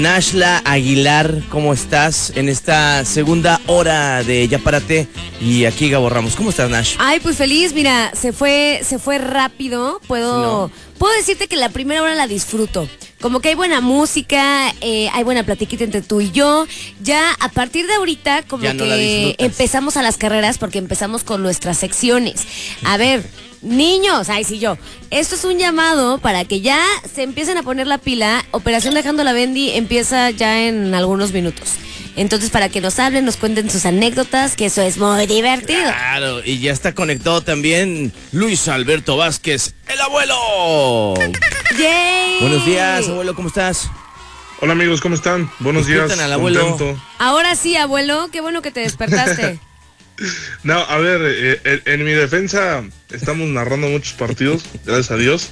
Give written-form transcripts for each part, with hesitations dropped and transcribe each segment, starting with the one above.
Nashla Aguilar, ¿cómo estás en esta segunda hora de Ya Párate? Y aquí Gabo Ramos, ¿cómo estás, Nash? Ay, pues feliz, mira, se fue rápido. Puedo decirte que la primera hora la disfruto. Como que hay buena música, hay buena platiquita entre tú y yo. Ya a partir de ahorita, como ya no que empezamos a las carreras porque empezamos con nuestras secciones. A ver, niños, esto es un llamado para que ya se empiecen a poner la pila. Operación Dejando la Bendy empieza ya en algunos minutos. Entonces, para que nos hablen, nos cuenten sus anécdotas, que eso es muy divertido. Claro, y ya está conectado también Luis Alberto Vázquez, el abuelo. ¡Yay! Buenos días, abuelo, ¿cómo estás? Hola amigos, ¿cómo están? Buenos días. Al abuelo. Contento. Ahora sí, abuelo, qué bueno que te despertaste. No, a ver, en mi defensa estamos narrando muchos partidos, gracias a Dios.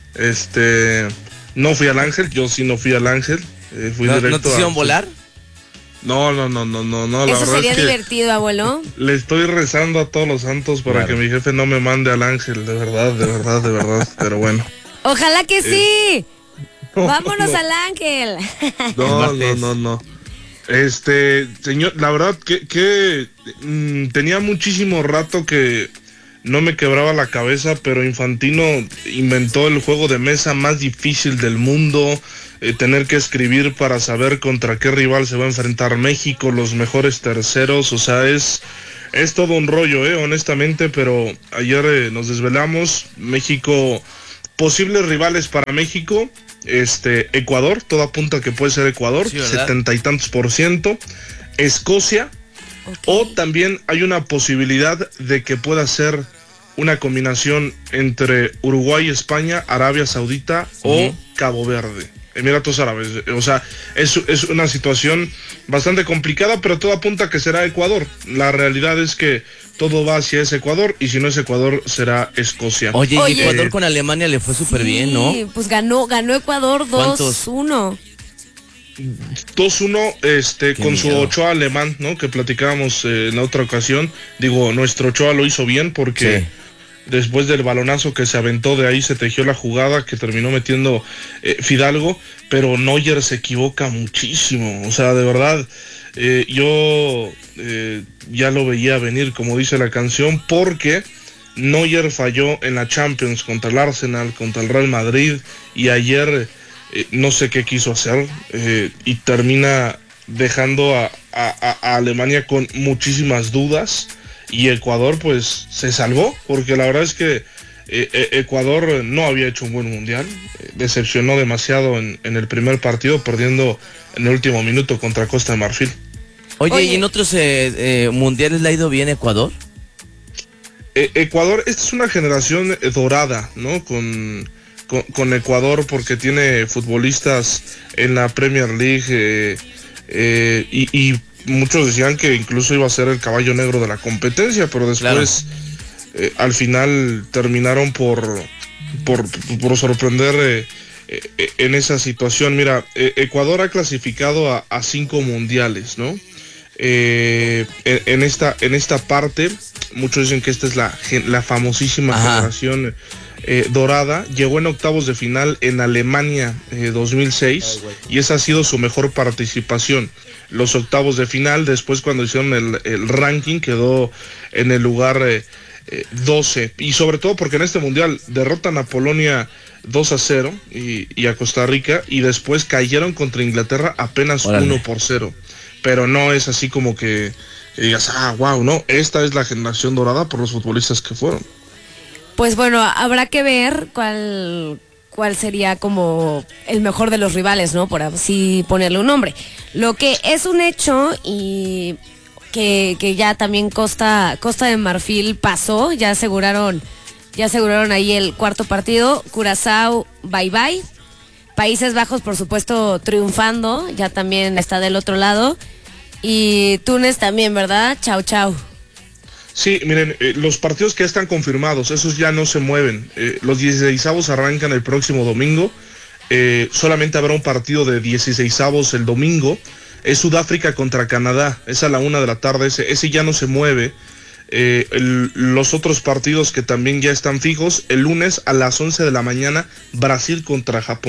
No fui al Ángel, yo sí no fui al Ángel. Fui directo ¿No te hicieron volar? No, la Eso verdad sería es que divertido, abuelo. le estoy rezando a todos los santos para que mi jefe no me mande al Ángel, de verdad, pero bueno. Ojalá que sí. Vámonos al Ángel. No. Señor, la verdad que tenía muchísimo rato que no me quebraba la cabeza, pero Infantino inventó el juego de mesa más difícil del mundo. Tener que escribir para saber contra qué rival se va a enfrentar México, los mejores terceros, o sea, es todo un rollo, honestamente, pero ayer nos desvelamos. México, posibles rivales para México, Ecuador, todo apunta que puede ser Ecuador, sí, 70 y tantos %, Escocia, Okay. O también hay una posibilidad de que pueda ser una combinación entre Uruguay, España, Arabia Saudita o Cabo Verde, Emiratos Árabes. O sea, es una situación bastante complicada, pero todo apunta a que será Ecuador. La realidad es que todo va hacia ese Ecuador, y si no es Ecuador, será Escocia. Oye, y Ecuador con Alemania le fue súper bien, ¿no? Sí, pues ganó Ecuador 2-1. 2-1, con su Ochoa alemán, ¿no? Que platicábamos en la otra ocasión. Digo, nuestro Ochoa lo hizo bien porque después del balonazo que se aventó de ahí se tejió la jugada que terminó metiendo Fidalgo, pero Neuer se equivoca muchísimo. O sea, de verdad, yo ya lo veía venir, como dice la canción, porque Neuer falló en la Champions contra el Arsenal, contra el Real Madrid, y ayer no sé qué quiso hacer, y termina dejando a Alemania con muchísimas dudas, y Ecuador pues se salvó, porque la verdad es que Ecuador no había hecho un buen mundial, decepcionó demasiado en el primer partido, perdiendo en el último minuto contra Costa de Marfil. Oye, ¿y en otros mundiales le ha ido bien Ecuador? Ecuador, esta es una generación dorada, ¿no? Con Ecuador, porque tiene futbolistas en la Premier League, y muchos decían que incluso iba a ser el caballo negro de la competencia, pero después al final terminaron por sorprender en esa situación. Mira, Ecuador ha clasificado a 5 mundiales, ¿no? En esta parte, muchos dicen que esta es la famosísima generación dorada. Llegó en octavos de final en Alemania 2006, y esa ha sido su mejor participación, los octavos de final. Después, cuando hicieron el ranking, quedó en el lugar 12, y sobre todo porque en este mundial derrotan a Polonia 2-0 y a Costa Rica, y después cayeron contra Inglaterra apenas 1-0, pero no es así como que digas, wow, no, esta es la generación dorada por los futbolistas que fueron. Pues bueno, habrá que ver cuál sería como el mejor de los rivales, ¿no? Por así ponerle un nombre. Lo que es un hecho, y que ya también Costa de Marfil pasó, ya aseguraron ahí el cuarto partido. Curazao, bye bye. Países Bajos, por supuesto, triunfando, ya también está del otro lado. Y Túnez también, ¿verdad? Chau, chau. Sí, miren, los partidos que ya están confirmados, esos ya no se mueven. Los 16avos arrancan el próximo domingo. Solamente habrá un partido de 16avos el domingo. Es Sudáfrica contra Canadá, es a la 1 de la tarde, ese ya no se mueve. Los otros partidos que también ya están fijos, el lunes a las 11 de la mañana, Brasil contra Japón,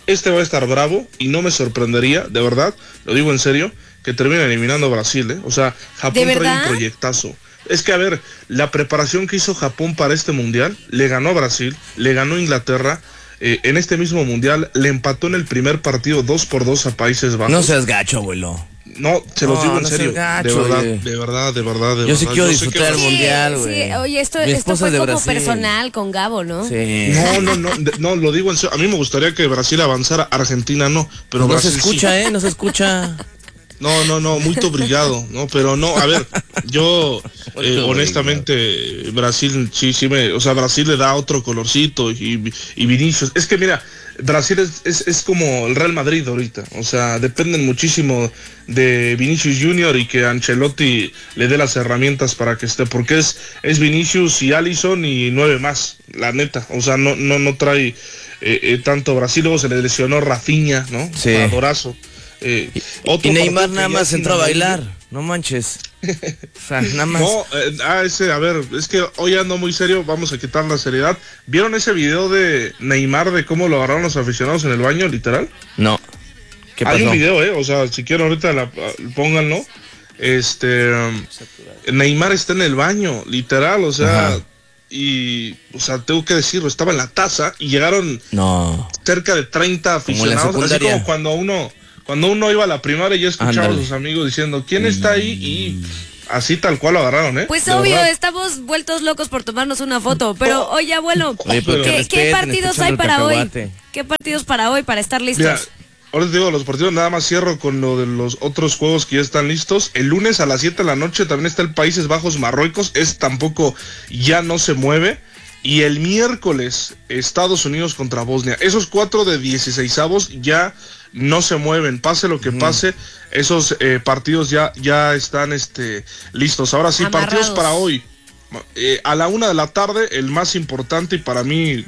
este va a estar bravo y no me sorprendería, de verdad, lo digo en serio, que termine eliminando a Brasil, ¿eh? O sea, Japón trae un proyectazo. Es que, a ver, la preparación que hizo Japón para este mundial, le ganó a Brasil, le ganó a Inglaterra, en este mismo mundial le empató en el primer partido 2-2 a Países Bajos. No seas gacho, abuelo. No, se los digo en serio. Gacho, de verdad. Yo sí quiero disfrutar el mundial, güey. Sí, oye, esto fue como Brasil. Personal con Gabo, ¿no? Sí. No, lo digo en serio. A mí me gustaría que Brasil avanzara, Argentina no, pero pues Brasil no se escucha, sí. No se escucha. No, muy obrigado, ¿no? Pero no, a ver, yo honestamente, Brasil o sea, Brasil le da otro colorcito y Vinicius, es que mira, Brasil es como el Real Madrid ahorita, o sea, dependen muchísimo de Vinicius Junior y que Ancelotti le dé las herramientas para que esté, porque es Vinicius y Alisson y 9 más, la neta, o sea, no trae tanto Brasil. Luego se le lesionó Rafinha, ¿no? Sí. Jugadorazo. Y Neymar nada más entró a bailar, no manches. O sea, nada más. No, a ver, es que hoy ando muy serio, vamos a quitar la seriedad. ¿Vieron ese video de Neymar de cómo lo agarraron los aficionados en el baño, literal? No. ¿Qué pasó? Hay un video, o sea, si quieren ahorita pónganlo. Neymar está en el baño, literal, o sea. Ajá. Y, o sea, tengo que decirlo, estaba en la taza y llegaron cerca de 30 aficionados, así como cuando uno iba a la primaria y ya escuchaba a sus amigos diciendo, ¿quién está ahí? Y así tal cual lo agarraron, ¿eh? Pues obvio, estamos vueltos locos por tomarnos una foto, pero oye, abuelo, ¿qué partidos hay para hoy? ¿Qué partidos para hoy para estar listos? Mira, ahora te digo, los partidos, nada más cierro con lo de los otros juegos que ya están listos. El lunes a las 7 de la noche también está el Países Bajos Marruecos, tampoco ya no se mueve. Y el miércoles, Estados Unidos contra Bosnia. Esos 4 de 16avos ya no se mueven, pase lo que pase, esos partidos ya están listos. Ahora sí, amarrados. Partidos para hoy. A la 1 de la tarde, el más importante y para mí,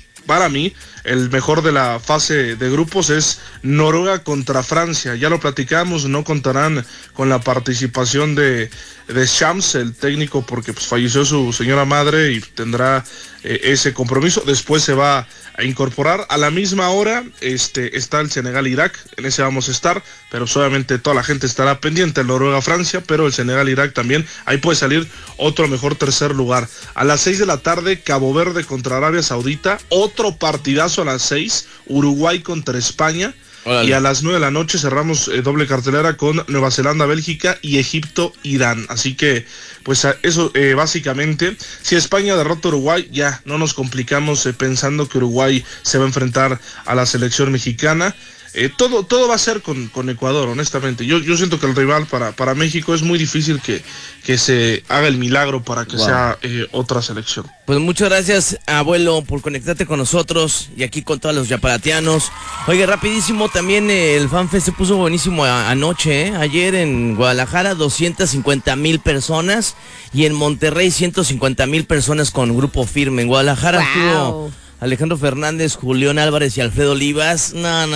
el mejor de la fase de grupos es Noruega contra Francia. Ya lo platicamos, no contarán con la participación de Shams, el técnico, porque pues falleció su señora madre y tendrá ese compromiso. Después se va a incorporar. A la misma hora está el Senegal-Irak, en ese vamos a estar, pero obviamente toda la gente estará pendiente, el Noruega-Francia, pero el Senegal-Irak también, ahí puede salir otro mejor tercer lugar. A las 6 de la tarde, Cabo Verde contra Arabia Saudita, otro partidazo a las 6, Uruguay contra España. Órale. Y a las 9 de la noche cerramos doble cartelera con Nueva Zelanda, Bélgica y Egipto, Irán. Así que, pues eso básicamente, si España derrota a Uruguay, ya no nos complicamos pensando que Uruguay se va a enfrentar a la selección mexicana. Todo va a ser con Ecuador, honestamente. Yo siento que el rival para México es muy difícil que se haga el milagro para que sea otra selección. Pues muchas gracias, abuelo, por conectarte con nosotros y aquí con todos los yaparatianos. Oiga, rapidísimo, también el FanFest se puso buenísimo anoche, ayer en Guadalajara 250,000 personas y en Monterrey 150,000 personas con Grupo Firme. En Guadalajara estuvo Alejandro Fernández, Julián Álvarez y Alfredo Olivas.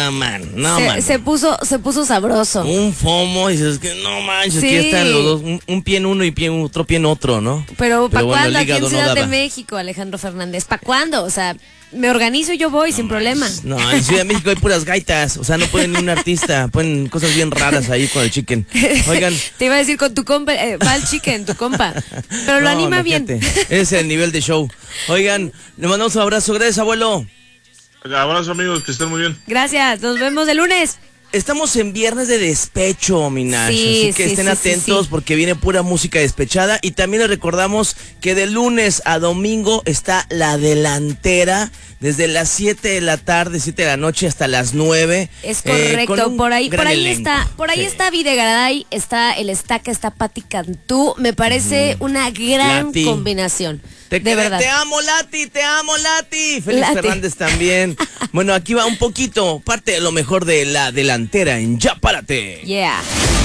Se puso sabroso. Un FOMO, dices que no manches, aquí están los dos, un pie en uno y otro pie en otro, ¿no? Pero ¿para cuándo aquí en Ciudad de México, Alejandro Fernández? ¿Para cuándo? O sea, me organizo y yo voy sin problema. No, en Ciudad de México hay puras gaitas, o sea, no pueden ni un artista, ponen cosas bien raras ahí con el chicken. Oigan. Te iba a decir con tu compa, va el chicken, tu compa, pero lo anima bien. Ese es el nivel de show. Oigan, le mandamos un abrazo, gracias, abuelo. Abrazo, amigos, que estén muy bien. Gracias, nos vemos el lunes. Estamos en viernes de despecho, Minash, así que estén atentos porque viene pura música despechada. Y también les recordamos que de lunes a domingo está La Delantera, desde las 7 de la tarde, 7 de la noche hasta las 9. Es correcto, por ahí está Videgaray, está el Estaca, está Pati Cantú. Me parece una gran combinación. De verdad. Te amo, Lati. Félix Fernández también. Bueno, aquí va un poquito, parte de lo mejor de La Delantera en Ya Párate. Yeah.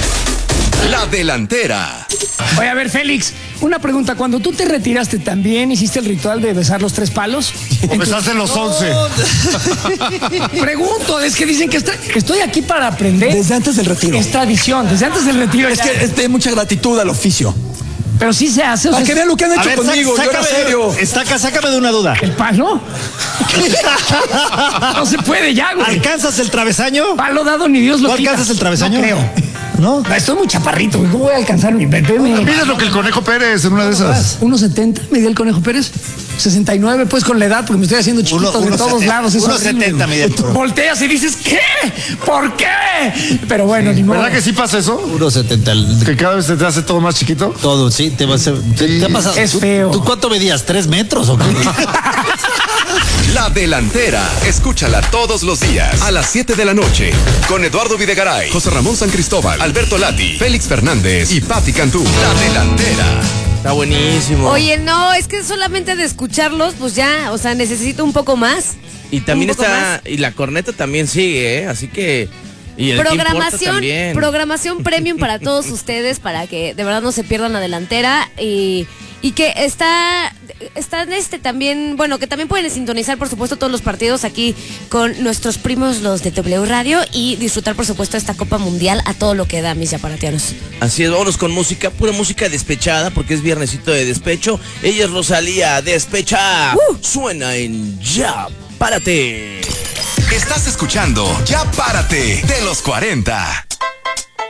La Delantera. Oye, a ver, Félix, una pregunta. Cuando tú te retiraste, ¿también hiciste el ritual de besar los 3 palos? ¿O besaste los 11? Pregunto, es que dicen que estoy aquí para aprender. Desde antes del retiro. Es tradición, desde antes del retiro. Es que es de mucha gratitud al oficio. Pero sí se hace. O Para sea, que vean lo que han A hecho ver, conmigo, yo era serio. sácame de una duda. ¿el palo? No se puede ya, güey. ¿Alcanzas el travesaño? Palo dado ni Dios lo ¿No quita. alcanzas el travesaño? No creo. ¿No? Estoy muy chaparrito, güey. ¿Cómo voy a alcanzar mi bebé? Mides lo que el Conejo Pérez en una de esas. 1.70 medía el Conejo Pérez. 69, pues con la edad, porque me estoy haciendo chiquito de todos lados. Es 1.70 medía el Conejo. Volteas y dices, ¿qué? ¿Por qué? Pero bueno, ni modo. ¿Verdad que sí pasa eso? 1.70. Que cada vez te hace todo más chiquito. Todo, sí, te va a hacer. ¿Te ha pasado? Es feo. ¿Tú cuánto medías? ¿3 metros o qué? La Delantera. Escúchala todos los días a las 7 de la noche con Eduardo Videgaray, José Ramón San Cristóbal, Alberto Lati, Félix Fernández y Pati Cantú. La Delantera. Está buenísimo. Oye, no, es que solamente de escucharlos, pues ya, o sea, necesito un poco más. Y también un poco está, y la corneta también sigue, ¿eh? Así que... Y el que importa también. Programación premium para todos ustedes, para que de verdad no se pierdan la delantera y que están también, bueno, que también pueden sintonizar por supuesto todos los partidos aquí con nuestros primos los de W Radio y disfrutar por supuesto esta Copa Mundial a todo lo que da, mis yaparatianos. Así es, vámonos con música, pura música despechada, porque es viernesito de despecho. Ella es Rosalía, despecha. Suena en Ya Párate. Estás escuchando Ya Párate de los 40.